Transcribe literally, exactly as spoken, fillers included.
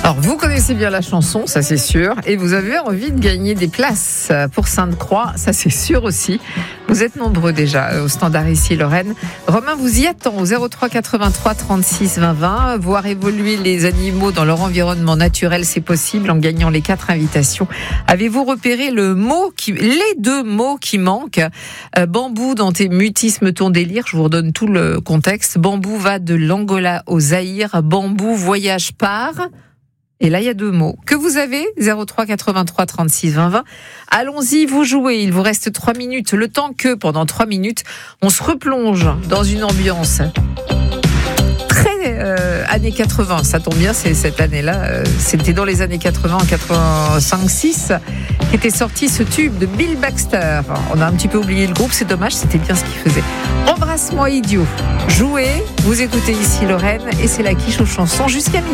Alors, vous connaissez bien la chanson, ça c'est sûr, et vous avez envie de gagner des places pour Sainte-Croix, ça c'est sûr aussi. Vous êtes nombreux déjà au standard ici, Lorraine. Romain vous y attend au zéro trois quatre-vingt-trois trente-six vingt vingt. Voir évoluer les animaux dans leur environnement naturel, c'est possible en gagnant les quatre invitations. Avez-vous repéré le mot qui, les deux mots qui manquent? euh, Bambou dans tes mutismes, ton délire. Je vous redonne tout le contexte. Bambou va de l'Angola au Zaïre. Bambou voyage par... Et là, il y a deux mots. Que vous avez zéro trois quatre-vingt-trois trente-six vingt vingt. Allons-y, vous jouez. Il vous reste trois minutes. Le temps que, pendant trois minutes, on se replonge dans une ambiance très euh, années quatre-vingts. Ça tombe bien, c'est cette année-là. Euh, c'était dans les années quatre-vingts, en quatre-vingt-cinq six, qu'était sorti ce tube de Bill Baxter. On a un petit peu oublié le groupe, c'est dommage, c'était bien ce qu'il faisait. Embrasse-moi idiot. Jouez, vous écoutez ici Lorraine, et c'est la quiche aux chansons jusqu'à midi.